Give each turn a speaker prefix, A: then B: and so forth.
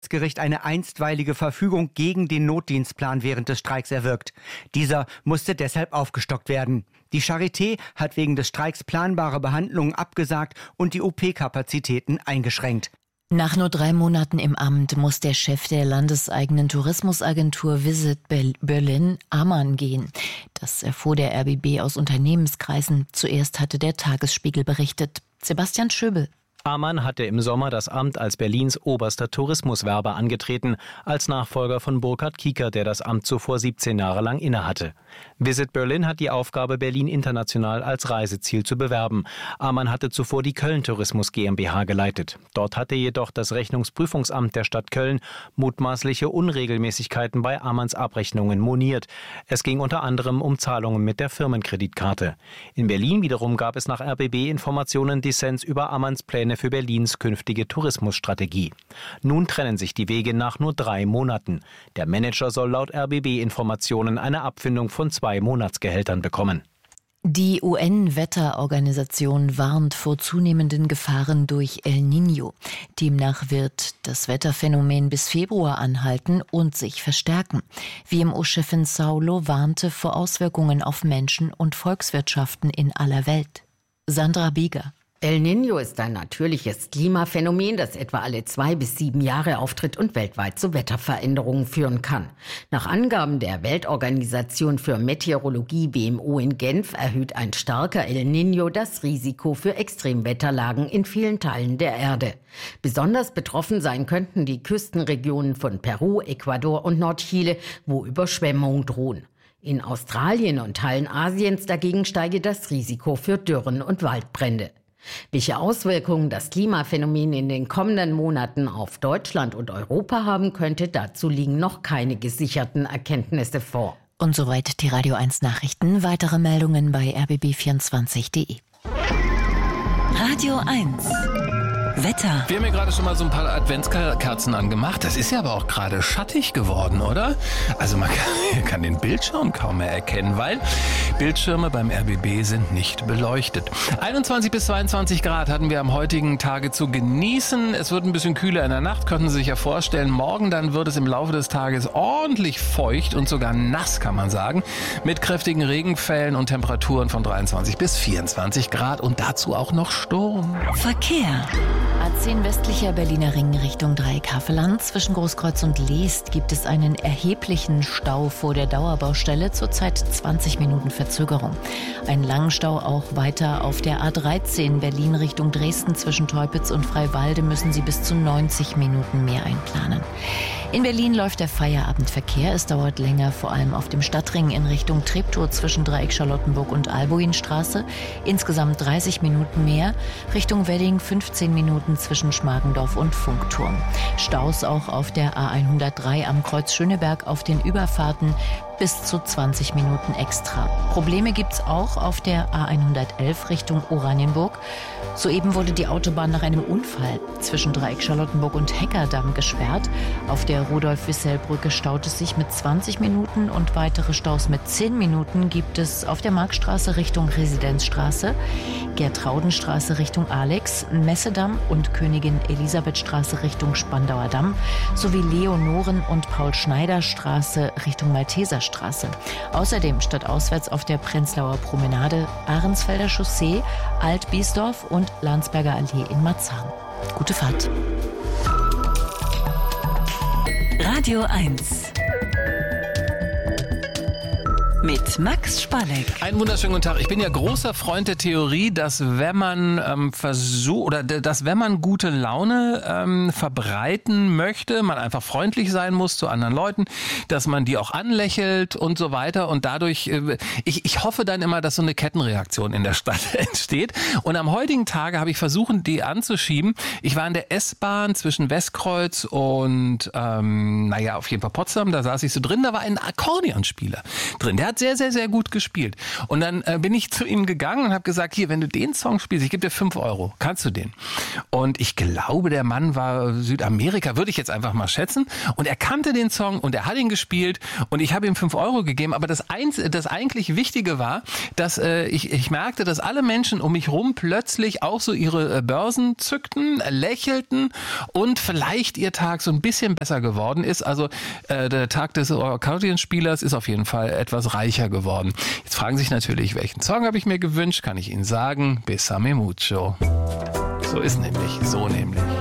A: Bundesgericht eine einstweilige Verfügung gegen den Notdienstplan während des Streiks erwirkt. Dieser musste deshalb aufgestockt werden. Die Charité hat wegen des Streiks planbare Behandlungen abgesagt und die OP-Kapazitäten eingeschränkt.
B: Nach nur 3 Monaten im Amt muss der Chef der landeseigenen Tourismusagentur Visit Berlin, Amann, gehen. Das erfuhr der RBB aus Unternehmenskreisen. Zuerst hatte der Tagesspiegel berichtet. Sebastian Schöbel.
C: Amann hatte im Sommer das Amt als Berlins oberster Tourismuswerber angetreten, als Nachfolger von Burkhard Kiekert, der das Amt zuvor 17 Jahre lang innehatte. Visit Berlin hat die Aufgabe, Berlin international als Reiseziel zu bewerben. Amann hatte zuvor die Köln Tourismus GmbH geleitet. Dort hatte jedoch das Rechnungsprüfungsamt der Stadt Köln mutmaßliche Unregelmäßigkeiten bei Amanns Abrechnungen moniert. Es ging unter anderem um Zahlungen mit der Firmenkreditkarte. In Berlin wiederum gab es nach RBB-Informationen Dissens über Amanns Pläne für Berlins künftige Tourismusstrategie. Nun trennen sich die Wege nach nur 3 Monaten. Der Manager soll laut RBB-Informationen eine Abfindung von 2 Monatsgehältern bekommen.
B: Die UN-Wetterorganisation warnt vor zunehmenden Gefahren durch El Niño. Demnach wird das Wetterphänomen bis Februar anhalten und sich verstärken. WMO-Chefin Saulo warnte vor Auswirkungen auf Menschen und Volkswirtschaften in aller Welt. Sandra Bieger.
D: El Niño ist ein natürliches Klimaphänomen, das etwa alle 2 bis 7 Jahre auftritt und weltweit zu Wetterveränderungen führen kann. Nach Angaben der Weltorganisation für Meteorologie WMO in Genf erhöht ein starker El Niño das Risiko für Extremwetterlagen in vielen Teilen der Erde. Besonders betroffen sein könnten die Küstenregionen von Peru, Ecuador und Nordchile, wo Überschwemmungen drohen. In Australien und Teilen Asiens dagegen steige das Risiko für Dürren und Waldbrände. Welche Auswirkungen das Klimaphänomen in den kommenden Monaten auf Deutschland und Europa haben könnte, dazu liegen noch keine gesicherten Erkenntnisse vor.
B: Und soweit die Radio 1 Nachrichten. Weitere Meldungen bei rbb24.de. Radio 1 Wetter.
E: Wir haben ja gerade schon mal so ein paar Adventskerzen angemacht. Das ist ja aber auch gerade schattig geworden, oder? Also man kann den Bildschirm kaum mehr erkennen, weil Bildschirme beim RBB sind nicht beleuchtet. 21 bis 22 Grad hatten wir am heutigen Tage zu genießen. Es wird ein bisschen kühler in der Nacht, könnten Sie sich ja vorstellen. Morgen dann wird es im Laufe des Tages ordentlich feucht und sogar nass, kann man sagen. Mit kräftigen Regenfällen und Temperaturen von 23 bis 24 Grad und dazu auch noch Sturm.
B: Verkehr. A10 westlicher Berliner Ring Richtung Dreieck-Havelland. Zwischen Großkreuz und Leest gibt es einen erheblichen Stau vor der Dauerbaustelle, zurzeit 20 Minuten Verzögerung. Einen langen Stau auch weiter auf der A13 Berlin Richtung Dresden. Zwischen Teupitz und Freiwalde müssen Sie bis zu 90 Minuten mehr einplanen. In Berlin läuft der Feierabendverkehr. Es dauert länger, vor allem auf dem Stadtring in Richtung Treptow zwischen Dreieck Charlottenburg und Albuinstraße. Insgesamt 30 Minuten mehr. Richtung Wedding 15 Minuten zwischen Schmargendorf und Funkturm. Staus auch auf der A103 am Kreuz Schöneberg auf den Überfahrten bis zu 20 Minuten extra. Probleme gibt's auch auf der A111 Richtung Oranienburg. Soeben wurde die Autobahn nach einem Unfall zwischen Dreieck Charlottenburg und Heckerdamm gesperrt. Auf der Rudolf-Wissell-Brücke staut es sich mit 20 Minuten und weitere Staus mit 10 Minuten gibt es auf der Marktstraße Richtung Residenzstraße, Gertraudenstraße Richtung Alex, Messedamm und Königin Elisabethstraße Richtung Spandauer Damm sowie Leonoren- und Paul-Schneider-Straße Richtung Malteserstraße. Außerdem stadtauswärts auf der Prenzlauer Promenade, Ahrensfelder Chaussee, Alt-Biesdorf und Landsberger Allee in Marzahn. Gute Fahrt.
F: Radio 1 mit Max Spalleck.
E: Einen wunderschönen guten Tag. Ich bin ja großer Freund der Theorie, dass wenn man wenn man gute Laune verbreiten möchte, man einfach freundlich sein muss zu anderen Leuten, dass man die auch anlächelt und so weiter und dadurch, ich hoffe dann immer, dass so eine Kettenreaktion in der Stadt entsteht und am heutigen Tage habe ich versucht, die anzuschieben. Ich war in der S-Bahn zwischen Westkreuz und auf jeden Fall Potsdam, da saß ich so drin, da war ein Akkordeonspieler drin. Der hat sehr, sehr, sehr gut gespielt. Und dann bin ich zu ihm gegangen und habe gesagt, hier, wenn du den Song spielst, ich gebe dir 5 Euro. Kannst du den? Und ich glaube, der Mann war Südamerika, würde ich jetzt einfach mal schätzen. Und er kannte den Song und er hat ihn gespielt und ich habe ihm 5 Euro gegeben. Aber das eigentlich Wichtige war, dass ich merkte, dass alle Menschen um mich rum plötzlich auch so ihre Börsen zückten, lächelten und vielleicht ihr Tag so ein bisschen besser geworden ist. Also der Tag des Akkordeonspielers ist auf jeden Fall etwas reicher geworden. Jetzt fragen sich natürlich, welchen Song habe ich mir gewünscht? Kann ich Ihnen sagen? Besame mucho. So nämlich.